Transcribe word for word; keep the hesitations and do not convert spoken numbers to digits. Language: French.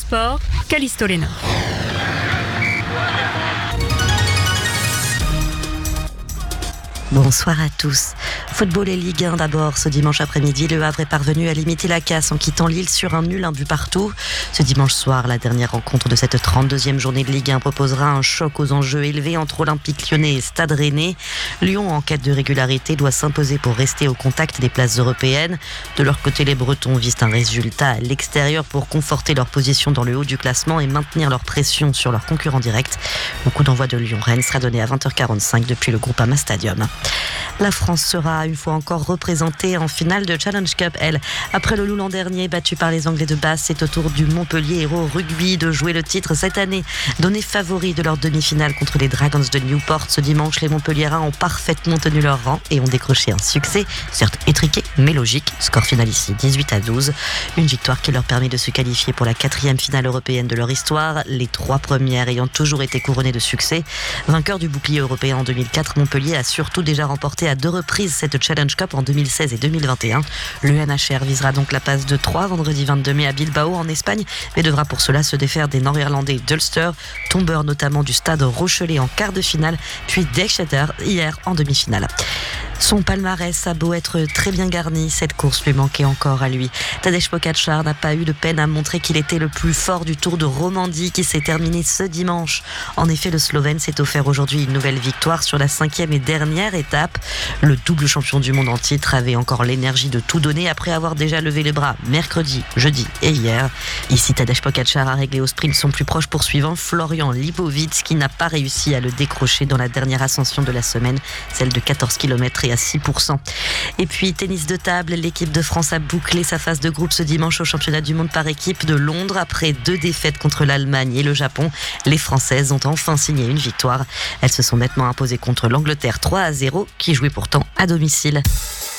sport, Callisto Léna. Bonsoir à tous. Football et Ligue un d'abord. Ce dimanche après-midi, Le Havre est parvenu à limiter la casse en quittant Lille sur un nul, un but partout. Ce dimanche soir, la dernière rencontre de cette trente-deuxième journée de Ligue un proposera un choc aux enjeux élevés entre Olympique Lyonnais et Stade Rennais. Lyon, en quête de régularité, doit s'imposer pour rester au contact des places européennes. De leur côté, les Bretons visent un résultat à l'extérieur pour conforter leur position dans le haut du classement et maintenir leur pression sur leurs concurrents directs. Le coup d'envoi de Lyon-Rennes sera donné à vingt heures quarante-cinq depuis le Groupama Stadium. La France sera une fois encore représentée en finale de Challenge Cup, elle. Après le Loup l'an dernier, battu par les Anglais de Basse, c'est au tour du Montpellier Hérault Rugby de jouer le titre cette année. Donné favori de leur demi-finale contre les Dragons de Newport, ce dimanche, les Montpelliérains ont parfaitement tenu leur rang et ont décroché un succès, certes étriqué, mais logique. Score final ici, dix-huit à douze. Une victoire qui leur permet de se qualifier pour la quatrième finale européenne de leur histoire, les trois premières ayant toujours été couronnées de succès. Vainqueur du bouclier européen en deux mille quatre, Montpellier a surtout déjà remporté à deux reprises cette Challenge Cup en deux mille seize et deux mille vingt et un. Le N H R visera donc la passe de trois vendredi vingt-deux mai à Bilbao en Espagne, mais devra pour cela se défaire des Nord-Irlandais d'Ulster, tombeurs notamment du stade Rochelet en quart de finale, puis d'Exeter hier en demi-finale. Son palmarès a beau être très bien garni, cette course lui manquait encore à lui. Tadej Pogačar n'a pas eu de peine à montrer qu'il était le plus fort du Tour de Romandie qui s'est terminé ce dimanche. En effet, le Slovène s'est offert aujourd'hui une nouvelle victoire sur la cinquième et dernière étape. Le double champion du monde en titre avait encore l'énergie de tout donner après avoir déjà levé les bras mercredi, jeudi et hier. Ici, Tadej Pogačar a réglé au sprint son plus proche poursuivant, Florian Lipovic, qui n'a pas réussi à le décrocher dans la dernière ascension de la semaine, celle de quatorze kilomètres et à six pour cent. Et puis, tennis de table, l'équipe de France a bouclé sa phase de groupe ce dimanche au championnat du monde par équipe de Londres. Après deux défaites contre l'Allemagne et le Japon, les Françaises ont enfin signé une victoire. Elles se sont nettement imposées contre l'Angleterre trois à zéro, qui jouait pourtant à domicile.